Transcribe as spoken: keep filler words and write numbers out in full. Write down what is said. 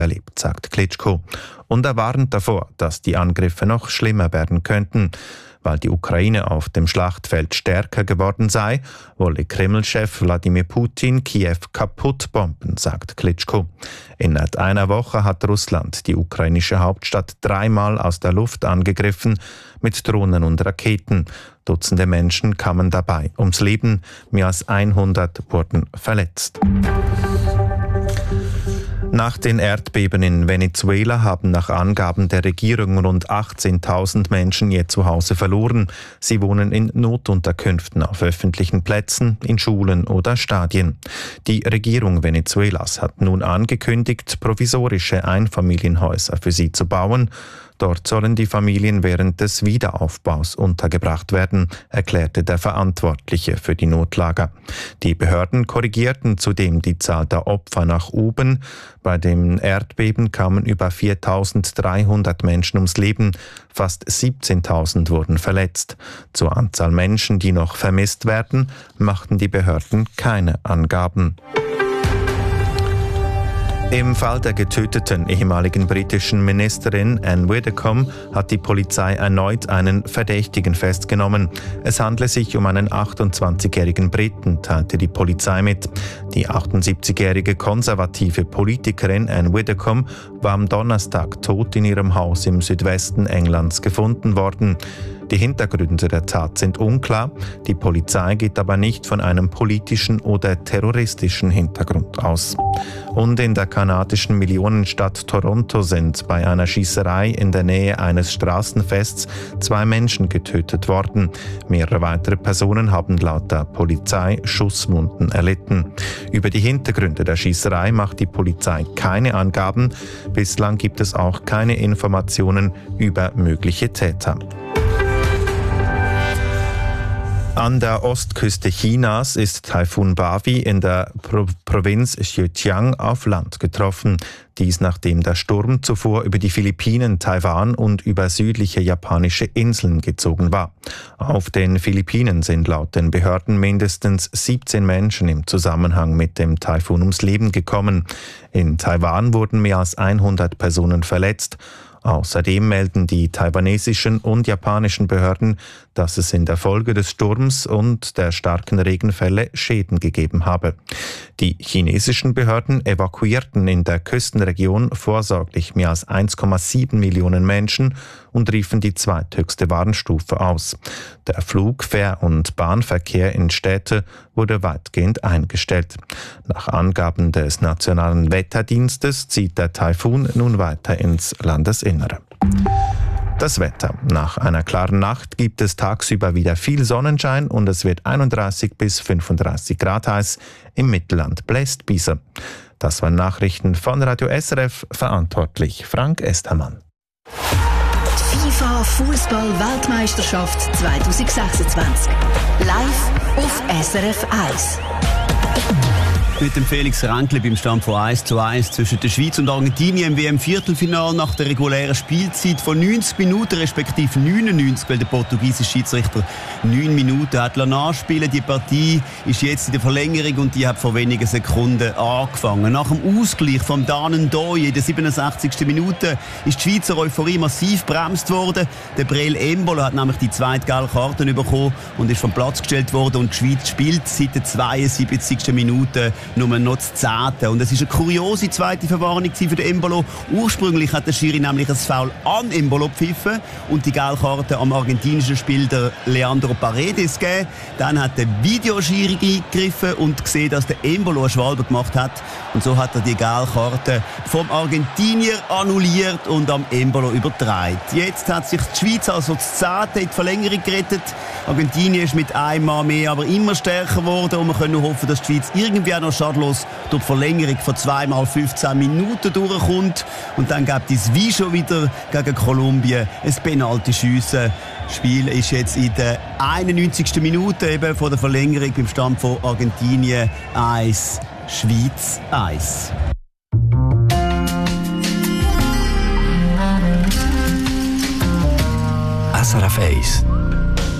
erlebt, sagt Klitschko. Und er warnt davor, dass die Angriffe noch schlimmer werden könnten. Weil die Ukraine auf dem Schlachtfeld stärker geworden sei, wolle Kreml-Chef Wladimir Putin Kiew kaputt bomben, sagt Klitschko. Innerhalb einer Woche hat Russland die ukrainische Hauptstadt dreimal aus der Luft angegriffen, mit Drohnen und Raketen. Dutzende Menschen kamen dabei ums Leben, mehr als hundert wurden verletzt. Nach den Erdbeben in Venezuela haben nach Angaben der Regierung rund achtzehntausend Menschen ihr Zuhause verloren. Sie wohnen in Notunterkünften auf öffentlichen Plätzen, in Schulen oder Stadien. Die Regierung Venezuelas hat nun angekündigt, provisorische Einfamilienhäuser für sie zu bauen. Dort sollen die Familien während des Wiederaufbaus untergebracht werden, erklärte der Verantwortliche für die Notlager. Die Behörden korrigierten zudem die Zahl der Opfer nach oben. Bei dem Erdbeben kamen über viertausenddreihundert Menschen ums Leben, fast siebzehntausend wurden verletzt. Zur Anzahl Menschen, die noch vermisst werden, machten die Behörden keine Angaben. Im Fall der getöteten ehemaligen britischen Ministerin Anne Widdecombe hat die Polizei erneut einen Verdächtigen festgenommen. Es handle sich um einen achtundzwanzigjährigen Briten, teilte die Polizei mit. Die achtundsiebzigjährige konservative Politikerin Anne Widdecombe war am Donnerstag tot in ihrem Haus im Südwesten Englands gefunden worden. Die Hintergründe der Tat sind unklar. Die Polizei geht aber nicht von einem politischen oder terroristischen Hintergrund aus. Und in der kanadischen Millionenstadt Toronto sind bei einer Schießerei in der Nähe eines Straßenfests zwei Menschen getötet worden. Mehrere weitere Personen haben laut der Polizei Schusswunden erlitten. Über die Hintergründe der Schießerei macht die Polizei keine Angaben. Bislang gibt es auch keine Informationen über mögliche Täter. An der Ostküste Chinas ist Taifun Bavi in der Pro- Provinz Zhejiang auf Land getroffen. Dies nachdem der Sturm zuvor über die Philippinen, Taiwan und über südliche japanische Inseln gezogen war. Auf den Philippinen sind laut den Behörden mindestens siebzehn Menschen im Zusammenhang mit dem Taifun ums Leben gekommen. In Taiwan wurden mehr als hundert Personen verletzt. Außerdem melden die taiwanesischen und japanischen Behörden, dass es in der Folge des Sturms und der starken Regenfälle Schäden gegeben habe. Die chinesischen Behörden evakuierten in der Küstenregion vorsorglich mehr als eins Komma sieben Millionen Menschen und riefen die zweithöchste Warnstufe aus. Der Flug-, Fähr- und Bahnverkehr in Städte wurde weitgehend eingestellt. Nach Angaben des Nationalen Wetterdienstes zieht der Taifun nun weiter ins Landesinnere. Das Wetter. Nach einer klaren Nacht gibt es tagsüber wieder viel Sonnenschein und es wird einunddreißig bis fünfunddreißig Grad heiß. Im Mittelland bläst Bieser. Das waren Nachrichten von Radio S R F, verantwortlich Frank Estermann. FIFA Fußball-Weltmeisterschaft zwanzig sechsundzwanzig. Live auf S R F eins. Mit dem Felix Ränkli beim Stand von eins zu eins zwischen der Schweiz und Argentinien im W M-Viertelfinale nach der regulären Spielzeit von neunzig Minuten respektive neunundneunzig, weil der portugiesische Schiedsrichter neun Minuten hat nachspielen. Die Partie ist jetzt in der Verlängerung und die hat vor wenigen Sekunden angefangen. Nach dem Ausgleich von Danen Doy in der siebenundsechzigsten Minute ist die Schweizer Euphorie massiv bremst worden. Der Breel Embolo hat nämlich die zweite gelbe Karte bekommen und ist vom Platz gestellt worden und die Schweiz spielt seit der zweiundsiebzigsten Minute nur noch das zehnte. Und es ist eine kuriose zweite Verwarnung für den Embolo. Ursprünglich hat der Schiri nämlich ein Foul an Embolo gepfiffen und die gelbe Karte am argentinischen Spieler Leandro Paredes gegeben. Dann hat der Videoschiri eingegriffen und gesehen, dass der Embolo eine Schwalbe gemacht hat. Und so hat er die gelbe Karte vom Argentinier annulliert und am Embolo übertragen. Jetzt hat sich die Schweiz also das zehnte in die Verlängerung gerettet. Argentinien ist mit einmal mehr aber immer stärker geworden und wir können nur hoffen, dass die Schweiz irgendwie auch noch schadlos durch die Verlängerung von zweimal fünfzehn Minuten durchkommt. Und dann gibt es wie schon wieder gegen Kolumbien ein Penalty-Schiessen. Das Spiel ist jetzt in der einundneunzigsten Minute eben von der Verlängerung beim Stand von Argentinien eins, Schweiz eins. S R F eins